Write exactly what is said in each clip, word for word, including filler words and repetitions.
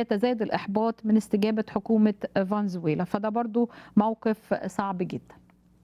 ويتزايد الإحباط من استجابة حكومة فنزويلا، فده برضو موقف صعب جدا.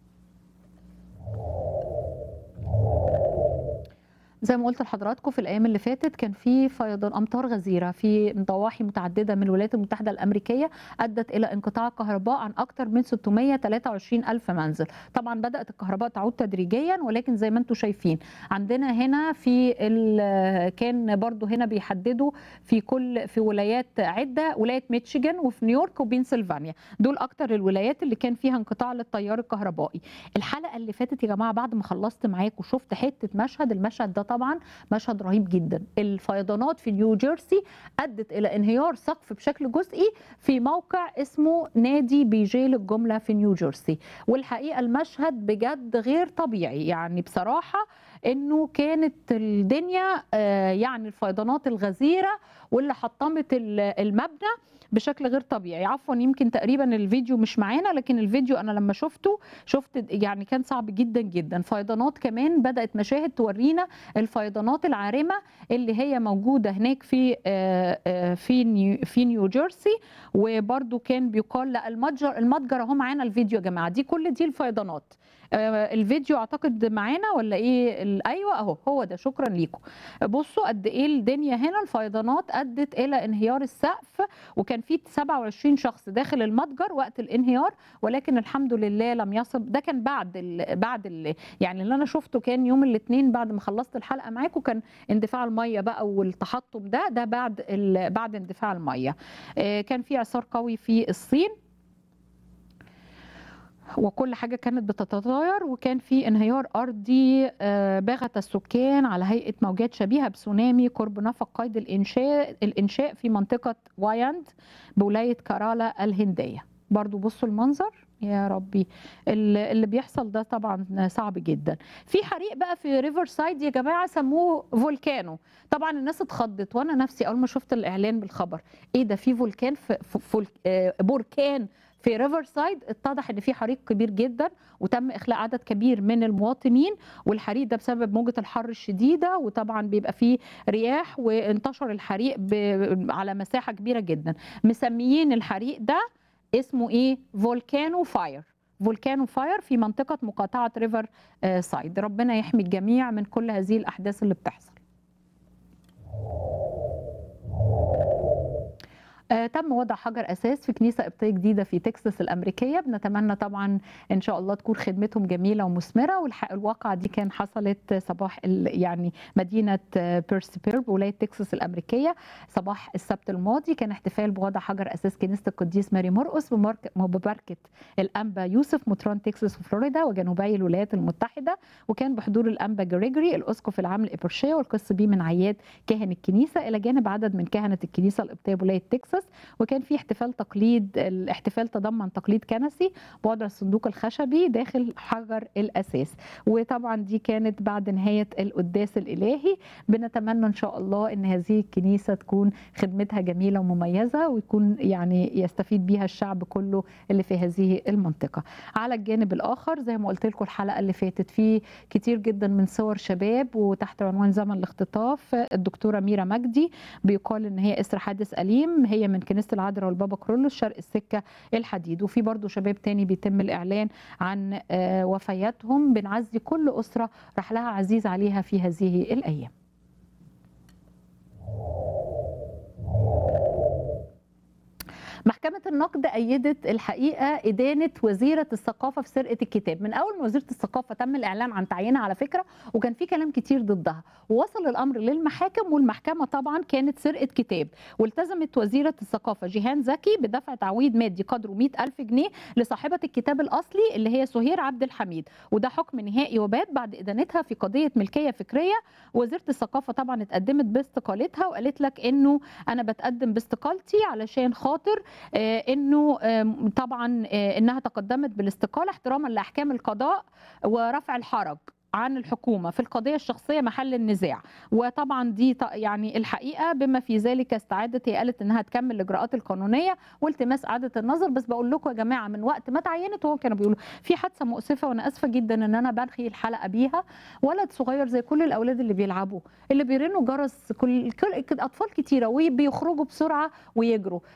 زي ما قلت لحضراتكم في الأيام اللي فاتت كان في فيضان أمطار غزيرة في ضواحي متعددة من الولايات المتحدة الأمريكية أدت إلى انقطاع الكهرباء عن أكثر من ستمائة وثلاثة وعشرين ألف منزل. طبعا بدأت الكهرباء تعود تدريجيا، ولكن زي ما انتم شايفين عندنا هنا في كان برضو هنا بيحددوا في كل في ولايات عدة، ولاية ميشيغان وفي نيويورك وبنسلفانيا، دول أكتر الولايات اللي كان فيها انقطاع للتيار الكهربائي. الحلقة اللي فاتت يا جماعة بعد ما خلصت معاكم شفت حتة مشهد، المشهد ده طبعا مشهد رهيب جدا. الفيضانات في نيوجيرسي ادت الى انهيار سقف بشكل جزئي في موقع اسمه نادي بيجي للجمله في نيوجيرسي، والحقيقه المشهد بجد غير طبيعي. يعني بصراحه انه كانت الدنيا يعني الفيضانات الغزيره واللي حطمت المبنى بشكل غير طبيعي. عفوا يمكن تقريبا الفيديو مش معانا، لكن الفيديو انا لما شفته شفت يعني كان صعب جدا جدا. فيضانات كمان بدأت مشاهد تورينا الفيضانات العارمة اللي هي موجودة هناك في في نيو في نيوجيرسي، وبرده كان بيقال لا المتجر المتجر اهو معانا الفيديو يا جماعة، دي كل دي الفيضانات. الفيديو اعتقد معانا ولا ايه؟ ايوه اهو هو ده، شكرا ليكم. بصوا قد ايه الدنيا هنا، الفيضانات ادت الى انهيار السقف، وكان في سبعة وعشرين شخص داخل المتجر وقت الانهيار، ولكن الحمد لله لم يصب. ده كان بعد ال بعد ال يعني اللي انا شفته كان يوم الاثنين بعد ما خلصت الحلقه معاكم، كان اندفاع الميه بقى والتحطم ده ده بعد بعد اندفاع الميه. كان في اعصار قوي في الصين وكل حاجة كانت بتتطاير، وكان في انهيار أرضي باغت السكان على هيئة موجات شبيهة بسونامي قرب نفق قيد الإنشاء الإنشاء في منطقة واياند بولاية كارالا الهندية. برضو بصوا المنظر يا ربي اللي بيحصل ده طبعا صعب جدا. في حريق بقى في ريفر سايد يا جماعة سموه فولكانو. طبعا الناس اتخضت، وانا نفسي اول ما شفت الاعلان بالخبر ايه ده، في فولكان في بركان في ريفر سايد. اتضح ان في حريق كبير جدا وتم اخلاء عدد كبير من المواطنين، والحريق ده بسبب موجة الحر الشديدة، وطبعا بيبقى فيه رياح وانتشر الحريق على مساحة كبيرة جدا. مسميين الحريق ده اسمه ايه؟ فولكانو فاير. فولكانو فاير في منطقة مقاطعة ريفر سايد. ربنا يحمي الجميع من كل هذه الأحداث اللي بتحصل. آه تم وضع حجر أساس في كنيسة قبطية جديدة في تكساس الأمريكية. بنتمنى طبعا إن شاء الله تكون خدمتهم جميلة ومثمرة. والواقعة دي كان حصلت صباح يعني مدينة بيرسبير بولاية تكساس الأمريكية صباح السبت الماضي. كان احتفال بوضع حجر أساس كنيسة القديس ماري مرقس بمباركة الأنبا يوسف مطران تكساس وفلوريدا وجنوبي الولايات المتحدة، وكان بحضور الأنبا جريجوري الأسقف العام الإبرشية والقس بيه من عياد كاهن الكنيسة، إلى جانب عدد من كهنة الكنيسة القبطية بولاية تكساس. وكان في احتفال تقليد، الاحتفال تضمن تقليد كنسي بوضع الصندوق الخشبي داخل حجر الأساس، وطبعا دي كانت بعد نهاية القداس الإلهي. بنتمنى إن شاء الله إن هذه الكنيسة تكون خدمتها جميلة ومميزة، ويكون يعني يستفيد بيها الشعب كله اللي في هذه المنطقة. على الجانب الآخر زي ما قلت لكم الحلقة اللي فاتت في كتير جدا من صور شباب وتحت عنوان زمن الاختطاف. الدكتورة ميرا مجدي بيقال إن هي إسر حادث أليم، هي من كنيسة العذراء والبابا كرولوس شرق السكة الحديد. وفي برضو شباب تاني بيتم الإعلان عن وفياتهم. بنعزي كل أسرة رحلها عزيز عليها في هذه الأيام. محكمة النقد أيدت الحقيقة إدانة وزيرة الثقافة في سرقة الكتاب. من أول ما وزيرة الثقافة تم الإعلان عن تعيينها على فكرة، وكان في كلام كتير ضدها، ووصل الأمر للمحاكم، والمحكمة طبعا كانت سرقة كتاب. والتزمت وزيرة الثقافة جيهان زكي بدفع تعويض مادي قدره مئة ألف جنيه لصاحبة الكتاب الأصلي اللي هي سهير عبد الحميد، وده حكم نهائي وبات بعد إدانتها في قضية ملكية فكرية. وزيرة الثقافة طبعا اتقدمت باستقالتها، وقالت لك إنه أنا بتقدم باستقالتي علشان خاطر انه طبعا انها تقدمت بالاستقاله احتراما لاحكام القضاء ورفع الحرج. عن الحكومة في القضية الشخصية محل النزاع، وطبعًا دي ط يعني الحقيقة بما في ذلك استعادت، هي قالت إنها تكمّل الإجراءات القانونية والتماس إعادة النظر. بس باقول لكم يا جماعة من وقت ما اتعيّنت وهو كانوا بيقولوا في حادثة مؤسفة، وأنا آسفة جدًا إن أنا بانهي الحلقة بيها. ولد صغير زي كل الأولاد اللي بيلعبوا، اللي بيرنوا جرس كل كل أطفال كتيرة وبيخرجوا بسرعة ويجروا،